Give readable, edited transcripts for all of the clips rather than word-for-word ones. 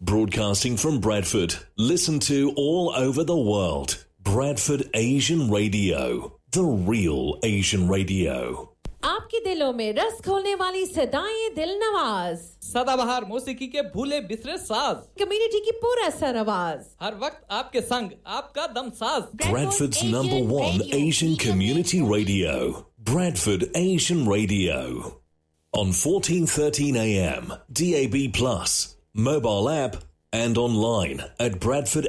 Broadcasting from Bradford. Listen to all over the world. Bradford Asian Radio. The real Asian radio. आपके दिलों में रस खोलने वाली सदाएं दिल नवाज, सदाबहार मौसीकी के भूले बिसरे साज, कम्युनिटी की पूरा सर आवाज, हर वक्त आपके संग आपका दम साज. Bradford's number one Asian community radio. Bradford Asian Radio. On 1413 AM, DAB+, mobile app and online at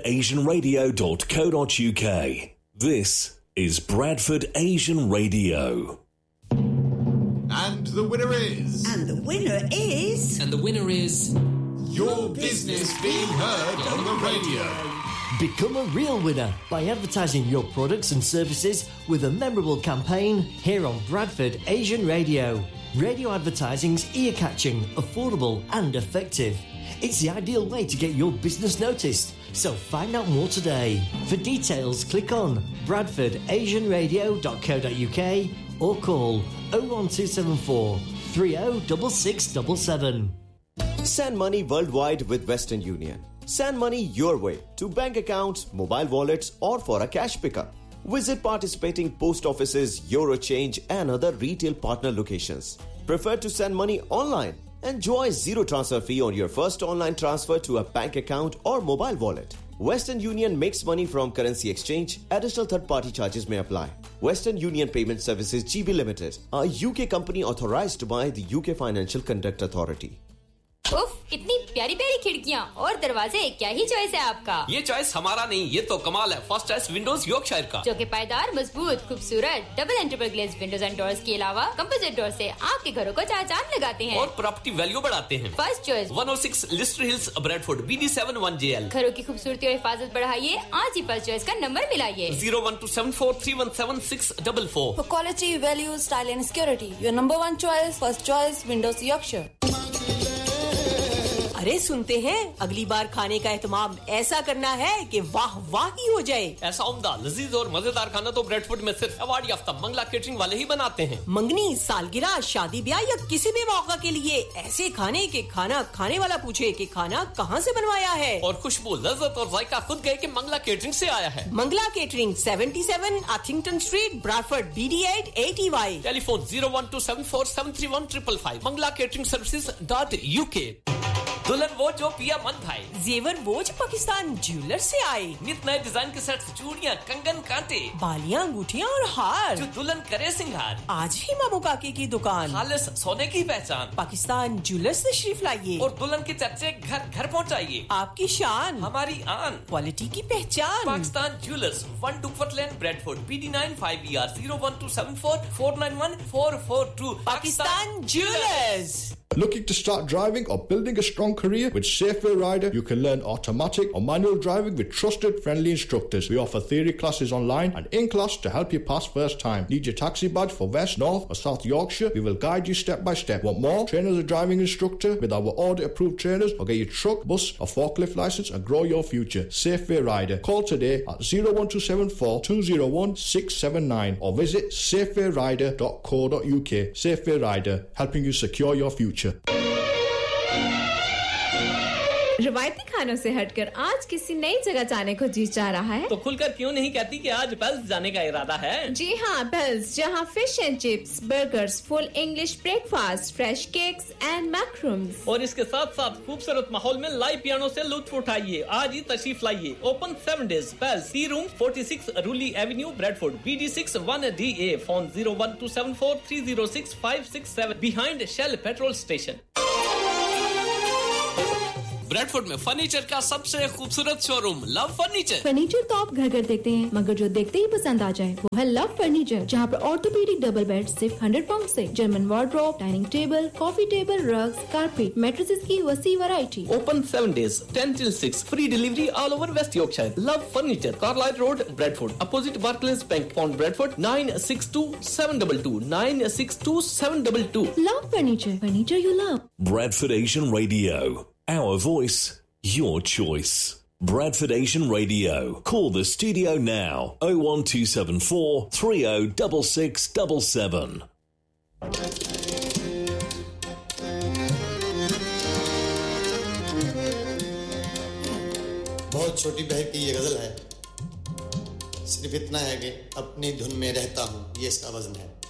bradfordasianradio.co.uk. This is Bradford Asian Radio. And the winner is... And the winner is... And the winner is... Your business being heard on the radio. Become a real winner by advertising your products and services with a memorable campaign here on Bradford Asian Radio. Radio advertising's ear-catching, affordable and effective. It's the ideal way to get your business noticed. So find out more today. For details, click on bradfordasianradio.co.uk or call 01274 306677. Send money worldwide with Western Union. Send money your way to bank accounts, mobile wallets or for a cash pickup. Visit participating post offices, Eurochange and other retail partner locations. Prefer to send money online? Enjoy zero transfer fee on your first online transfer to a bank account or mobile wallet. Western Union makes money from currency exchange. Additional third-party charges may apply. Western Union Payment Services GB Limited, a UK company authorized by the UK Financial Conduct Authority. उफ, इतनी प्यारी प्यारी खिड़कियां और दरवाजे, क्या ही choice है आपका? ये चॉइस हमारा नहीं, ये तो कमाल है फर्स्ट चॉइस विंडोज यॉर्कशायर का, जो कि पायदार, मजबूत, खूबसूरत double and triple glaze Windows and doors के अलावा कंपोजिट डोर से आपके घरों को चार चांद लगाते हैं और प्रॉपर्टी वैल्यू बढ़ाते हैं. First choice 106 Leicester hills Bradford BD71JL. घरों की खूबसूरती और हिफाजत बढ़ाइए, आज ही फर्स्ट चॉइस का number मिलाइए 01274317644. For quality, value, style and security, your number one choice, first choice, Windows Yorkshire. अरे सुनते हैं, अगली बार खाने का एहतमाम ऐसा करना है कि वाह वाह ही हो जाए. ऐसा उम्दा, लजीज और मजेदार खाना तो ब्रैडफोर्ड में सिर्फ अवार्ड याफ्ता मंगला केटरिंग वाले ही बनाते हैं. मंगनी, सालगिरह, शादी ब्याह या किसी भी मौका के लिए ऐसे खाने के खाना खाने वाला पूछे कि खाना कहाँ से बनवाया है. और खुशबू, लज्जत और जायका खुद गए कि मंगला केटरिंग से आया है. Mangla catering 77 अथिंगटन street, Bradford BD8 80Y. Telephone 01274731555. manglacatering services.uk. दुल्हन वो जो पिया मन भाई, जेवर वो जो पाकिस्तान ज्वेलर से आए, नित नए डिजाइन के सेट्स, चूड़ियां, कंगन, कांटे, बालियां, अंगूठियां और हार, जो दुल्हन करे सिंगार. आज ही मामू काके की दुकान, खालिस सोने की पहचान, पाकिस्तान ज्वेलर्स तशरीफ लाइए और दुल्हन के चर्चे घर घर पहुंचाइए. आपकी शान, हमारी आन, क्वालिटी की पहचान. Pakistan jewellers, 1 Duckworth Lane, Bradford, BD9 5ER 01274491442. Pakistan jewellers. Looking to start driving or building a strong career? With Safeway Rider, you can learn automatic or manual driving with trusted, friendly instructors. We offer theory classes online and in class to help you pass first time. Need your taxi badge for West, North or South Yorkshire? We will guide you step by step. Want more? Train as a driving instructor with our audit-approved trainers or get your truck, bus or forklift license and grow your future. Safeway Rider. Call today at 01274 201 679 or visit safewayrider.co.uk. Safeway Rider, helping you secure your future. रवायती खानों से हटकर आज किसी नई जगह जाने को जी चाह रहा है तो खुलकर क्यों नहीं कहती कि आज पेल्स जाने का इरादा है. जी हाँ, पेल्स, जहाँ fish and chips, burgers, full English breakfast, fresh cakes and मैक्रूम्स और इसके साथ साथ खूबसूरत माहौल में लाइव पियानो से लुत्फ उठाइए. आज ही तशरीफ लाइए. Open 7 days. Pails, T room 46 रूली Avenue, Bradford, BD6 1DA. Phone 01274 306 567 behind shell petrol station. Bradford में फर्नीचर का सबसे खूबसूरत शोरूम लव फर्नीचर. फर्नीचर तो आप घर घर देखते हैं, मगर जो देखते ही पसंद आ जाए वो है लव फर्नीचर, जहाँ पर ऑर्थोपेडिक डबल बेड सिर्फ 100 पाउंड से, German wardrobe, dining table, coffee table, rugs, carpet, mattresses की वसी variety. Open 7 days, 10 till 6, free delivery all over West Yorkshire. Love furniture, Carlisle road, Bradford, opposite Barclays bank, point Bradford. 962722 962722. Love furniture, furniture you love. Bradford Asian Radio. Our voice, your choice. Bradford Asian Radio. Call the studio now. 01274 306677. बहुत छोटी बहर की ये गजल है, सिर्फ इतना है कि अपनी धुन में रहता हूँ, ये इसका वजन है।